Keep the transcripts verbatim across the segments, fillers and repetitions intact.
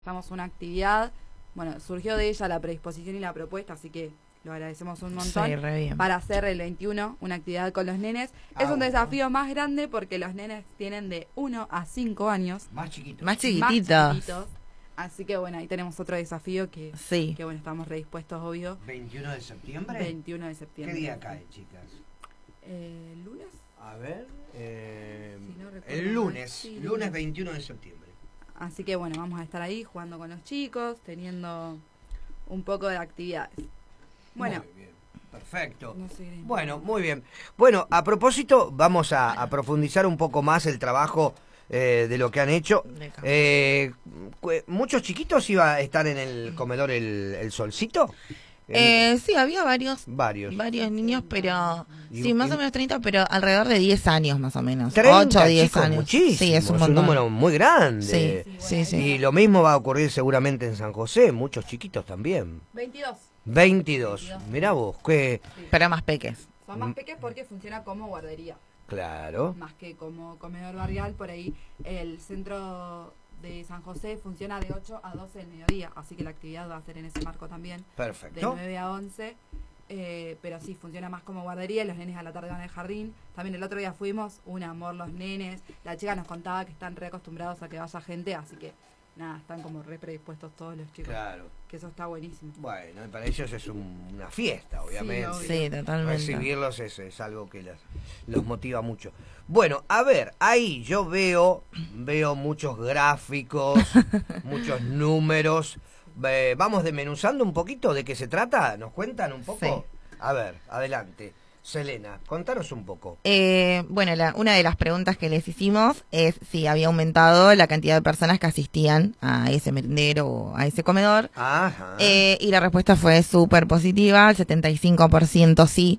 Estamos una actividad, bueno, surgió de ella la predisposición y la propuesta, así que lo agradecemos un montón. Sí, re bien. Para hacer el veintiuno una actividad con los nenes. Ah, es un bueno. desafío más grande porque los nenes tienen de uno a cinco años. Más chiquitos. Más chiquititos. Más chiquititos. Así que bueno, ahí tenemos otro desafío que, Sí. que bueno, estamos redispuestos, obvio. ¿veintiuno de septiembre? veintiuno de ¿Qué septiembre. día cae, chicas? Eh, ¿Lunes? A ver. eh, Si no recuerdo el mal, lunes. sí, lunes lunes. veintiuno de septiembre. Así que bueno, vamos a estar ahí jugando con los chicos, teniendo un poco de actividades. Bueno, Muy bien. Perfecto. no sé. Bueno, muy bien. Bueno, a propósito, vamos a, a profundizar un poco más el trabajo eh, de lo que han hecho. De campo. Eh, cu- ¿Muchos chiquitos iba a estar en el comedor el, el solcito? El- Eh, sí, había varios varios. varios niños, pero Y- sí, más y- o menos treinta, pero alrededor de diez años más o menos. treinta ocho o diez chicos, años. muchísimo. Sí, es un montón. número muy grande. Sí, sí, sí. Y lo mismo va a ocurrir seguramente en San José, muchos chiquitos también. veintidós. veintidós. veintidós. Mirá vos, que Pero más peques. Son más pequeños porque funciona como guardería, claro. más que como comedor barrial. Por ahí el centro de San José funciona de ocho a doce del mediodía, así que la actividad va a ser en ese marco también, de Perfecto. nueve a once. Eh, pero sí, funciona más como guardería. Los nenes a la tarde van al jardín. También el otro día fuimos, un amor los nenes. La chica nos contaba que están re acostumbrados a que vaya gente, así que nada, están como re predispuestos todos los chicos. Claro. Que eso está buenísimo. Bueno, para ellos es un- una fiesta, obviamente. obvio. Sí, totalmente. Recibirlos es, es algo que las- los motiva mucho. Bueno, a ver, ahí yo veo, veo muchos gráficos, muchos números. Eh, vamos desmenuzando un poquito de qué se trata. ¿Nos cuentan un poco? Sí. A ver, adelante. Selena, contanos un poco. Eh, bueno, la- una de las preguntas que les hicimos es si había aumentado la cantidad de personas que asistían a ese merendero o a ese comedor. Ajá. Eh, y la respuesta fue súper positiva, el setenta y cinco por ciento sí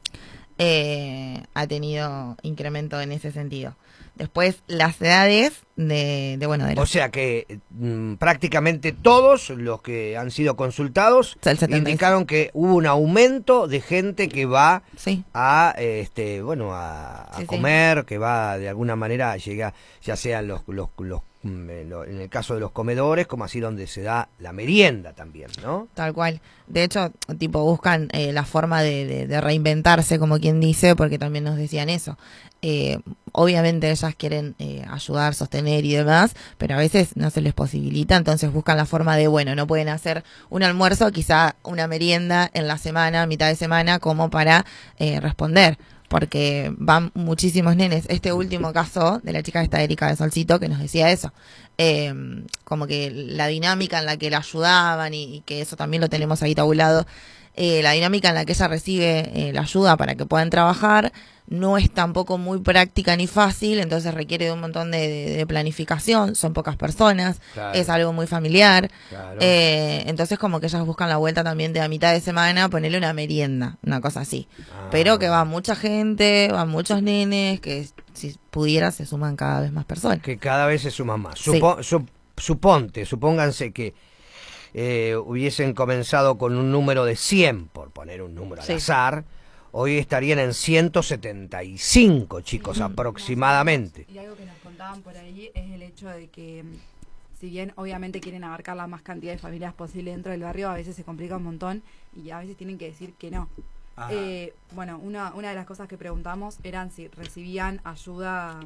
eh, ha tenido incremento en ese sentido. Después, las edades de, de bueno, de O los, sea que mm, prácticamente todos los que han sido consultados el setenta y cinco. indicaron que hubo un aumento de gente que va Sí, a eh, este bueno a, a Sí, sí. comer, que va de alguna manera a llegar, ya sean los, los, los mm, en lo- en el caso de los comedores, como así donde se da la merienda también, ¿no? tal cual. De hecho, tipo, buscan eh, la forma de, de- de reinventarse, como quien dice, porque también nos decían eso. Eh, obviamente ellas quieren eh, ayudar, sostener y demás, pero a veces no se les posibilita, entonces buscan la forma de, bueno, no pueden hacer un almuerzo, quizá una merienda en la semana, mitad de semana, como para eh, responder, porque van muchísimos nenes. Este último caso de la chica esta Erika de Solcito que nos decía eso, eh, como que la dinámica en la que la ayudaban y, y que eso también lo tenemos ahí tabulado, eh, la dinámica en la que ella recibe eh, la ayuda para que puedan trabajar no es tampoco muy práctica ni fácil, entonces requiere de un montón de, de- de planificación, son pocas personas, Claro. es algo muy familiar, Claro. eh, entonces como que ellas buscan la vuelta también de a mitad de semana, ponerle una merienda, una cosa así. Ah. Pero que va mucha gente, van muchos nenes, que si pudiera se suman cada vez más personas. Que cada vez se suman más. Sí. Supo- sup- suponte, supónganse que eh, hubiesen comenzado con un número de cien, por poner un número al Sí. azar, hoy estarían en ciento setenta y cinco chicos aproximadamente. Y algo que nos contaban por ahí es el hecho de que, mm, si bien obviamente quieren abarcar la más cantidad de familias posible dentro del barrio, a veces se complica un montón y a veces tienen que decir que no. Ajá. Eh, bueno, una, una de las cosas que preguntamos eran si recibían ayuda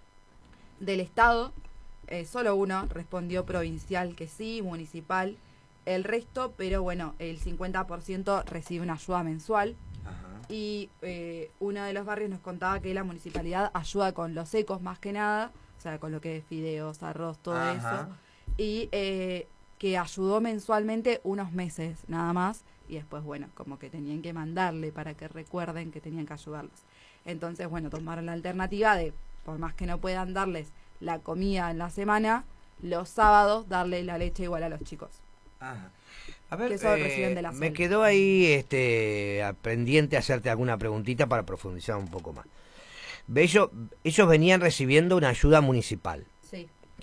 del Estado. Eh, solo uno respondió provincial que sí, municipal el resto, pero bueno, el cincuenta por ciento recibe una ayuda mensual. Ajá. Y eh, uno de los barrios nos contaba que la municipalidad ayuda con los secos más que nada, o sea, con lo que es fideos, arroz, todo Ajá. eso. Y eh, que ayudó mensualmente unos meses nada más. Y después, bueno, como que tenían que mandarle para que recuerden que tenían que ayudarlos. Entonces, bueno, tomaron la alternativa de, por más que no puedan darles la comida en la semana, los sábados darle la leche igual a los chicos. Ajá. A ver, Que eso eh, reciben de la me Sol. quedó ahí este, a- pendiente hacerte alguna preguntita para profundizar un poco más. Ellos, ellos venían recibiendo una ayuda municipal. Sí.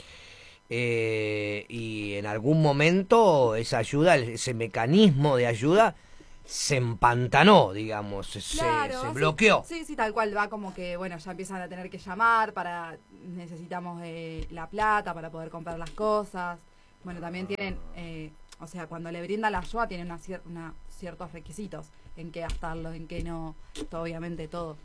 Eh, y en algún momento esa ayuda, ese mecanismo de ayuda se empantanó, digamos, se, Claro, se sí, bloqueó. Sí, sí, tal cual. Va como que, bueno, ya empiezan a tener que llamar para, necesitamos eh, la plata para poder comprar las cosas. bueno, también tienen, eh, o sea, cuando le brindan la ayuda tienen una, cier una ciertos requisitos en qué gastarlo, en qué no, todo, obviamente todo.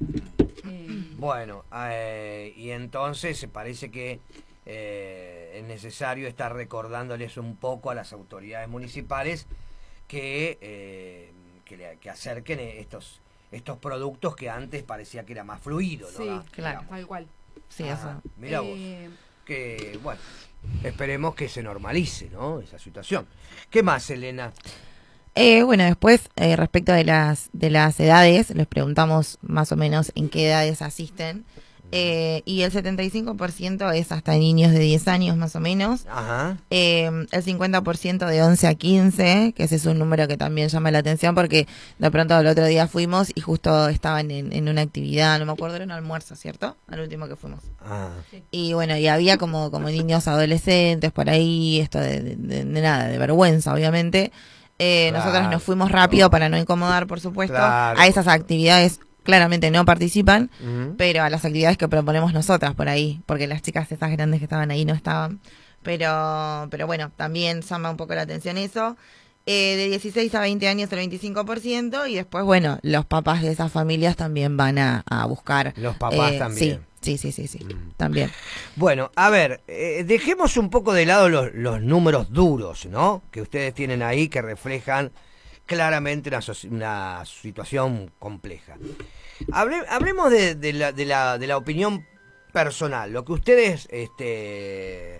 Eh, Bueno, eh, y entonces parece que eh, es necesario estar recordándoles un poco a las autoridades municipales que, eh, que, le, que acerquen estos estos productos que antes parecía que era más fluido, ¿no? sí, Ah, claro. tal cual. Sí, Ajá, eso. mira Eh, vos, que bueno, esperemos que se normalice, ¿no? Esa situación. ¿Qué más, Elena? Eh, bueno, después, eh, respecto de las, de las edades, les preguntamos más o menos en qué edades asisten. Eh, y el setenta y cinco por ciento es hasta niños de diez años más o menos. Ajá. Eh, el cincuenta por ciento de once a quince, que ese es un número que también llama la atención porque de pronto el otro día fuimos y justo estaban en, en una actividad, no me acuerdo, era un almuerzo, ¿cierto? Al último que fuimos. Ah. Y bueno, y había como, como niños adolescentes por ahí, esto de, de, de- de nada, de vergüenza, obviamente. Eh, Claro. Nosotros nos fuimos rápido para no incomodar, por supuesto. Claro. A esas actividades claramente no participan, Ujú. pero a las actividades que proponemos nosotras por ahí, porque las chicas esas grandes que estaban ahí no estaban. Pero, pero bueno, también llama un poco la atención eso. Eh, de dieciséis a veinte años el veinticinco por ciento y después, bueno, los papás de esas familias también van a, a buscar. Los papás eh, también. Sí, sí, sí, sí, sí, Mm. también. Bueno, a ver, eh, dejemos un poco de lado los, los números duros, ¿no? Que ustedes tienen ahí, que reflejan claramente una, soci- una situación compleja. Hable- hablemos de, de la, de, la, de la opinión personal, lo que ustedes este,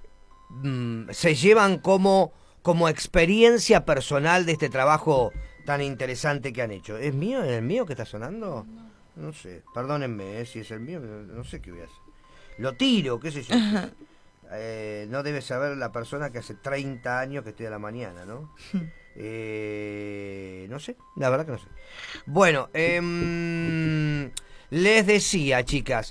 mm, se llevan como, como experiencia personal de este trabajo tan interesante que han hecho. ¿Es mío? ¿Es el mío que está sonando? No sé, perdónenme, eh, si es el mío, no sé qué voy a hacer. Lo tiro, qué sé yo. Eh, no debe saber la persona que hace treinta años que estoy a la mañana, ¿no? Eh, no sé, la verdad que no sé. Bueno, em, les decía, chicas,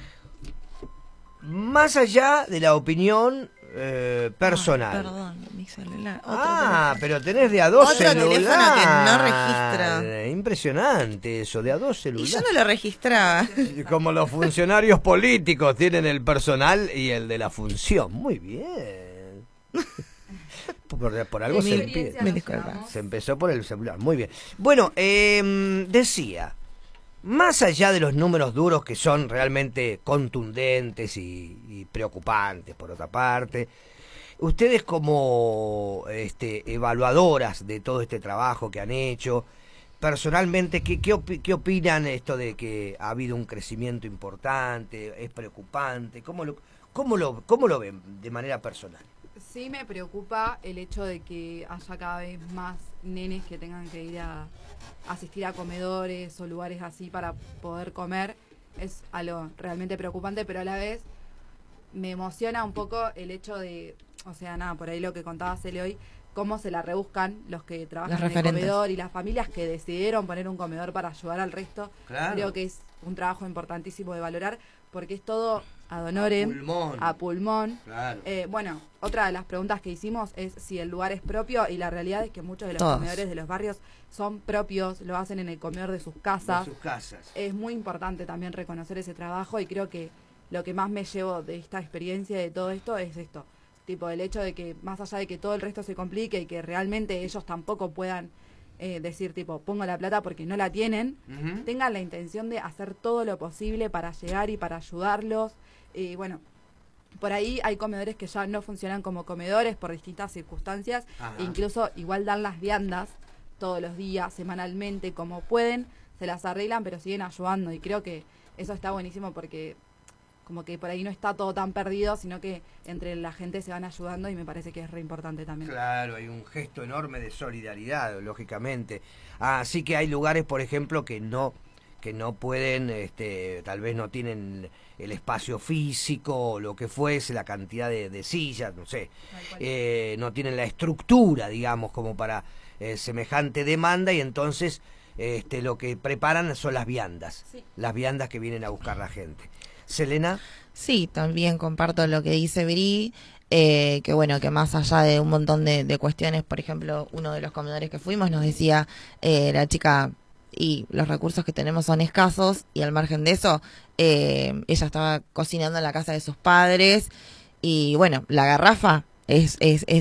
más allá de la opinión eh, personal. Ay, perdón, mi celular. Otro Ah, teléfono. pero tenés de a dos Otro teléfono celulares. que no registra. Impresionante eso, de a dos Y celulares. yo no lo registraba. Como los funcionarios políticos tienen el personal y el de la función. Muy bien. Por, por algo ¿qué se, experiencia empie- Me nos disculpa. llevamos? se empezó por el celular. Muy bien. Bueno, eh, decía, más allá de los números duros que son realmente contundentes y, y preocupantes, por otra parte, ustedes como este, evaluadoras de todo este trabajo que han hecho, personalmente, ¿qué, qué, opi- qué opinan esto de que ha habido un crecimiento importante? ¿Es preocupante? ¿Cómo lo, cómo lo, cómo lo ven de manera personal? Sí me preocupa el hecho de que haya cada vez más nenes que tengan que ir a asistir a comedores o lugares así para poder comer. Es algo realmente preocupante, pero a la vez me emociona un poco el hecho de, o sea, nada, por ahí lo que contaba Cele hoy, cómo se la rebuscan los que trabajan Los en el referentes. comedor y las familias que decidieron poner un comedor para ayudar al resto. Claro. Creo que es un trabajo importantísimo de valorar porque es todo ad honorem, A pulmón. a pulmón. Claro. Eh, bueno, otra de las preguntas que hicimos es si el lugar es propio y la realidad es que muchos de los Todos. comedores de los barrios son propios, lo hacen en el comedor de sus casas. De sus casas. Es muy importante también reconocer ese trabajo y creo que lo que más me llevo de esta experiencia de todo esto es esto, tipo el hecho de que más allá de que todo el resto se complique y que realmente ellos tampoco puedan eh, decir tipo pongo la plata porque no la tienen, Ujú. tengan la intención de hacer todo lo posible para llegar y para ayudarlos. Y bueno, por ahí hay comedores que ya no funcionan como comedores por distintas circunstancias, Ajá. e incluso igual dan las viandas todos los días, semanalmente, como pueden, se las arreglan, pero siguen ayudando. Y creo que eso está buenísimo porque como que por ahí no está todo tan perdido, sino que entre la gente se van ayudando y me parece que es re importante también. Claro, hay un gesto enorme de solidaridad, lógicamente. Así que hay lugares, por ejemplo, que no que no pueden, este, tal vez no tienen el espacio físico o lo que fuese, la cantidad de, de sillas, no sé, Tal cual. eh, no tienen la estructura, digamos, como para eh, semejante demanda y entonces este, lo que preparan son las viandas, Sí. las viandas que vienen a buscar la gente. Selena. Sí, también comparto lo que dice Bri, eh, que bueno, que más allá de un montón de, de cuestiones, por ejemplo, uno de los comedores que fuimos nos decía eh, la chica, y los recursos que tenemos son escasos, y al margen de eso, eh, ella estaba cocinando en la casa de sus padres, y bueno, la garrafa Es, es, es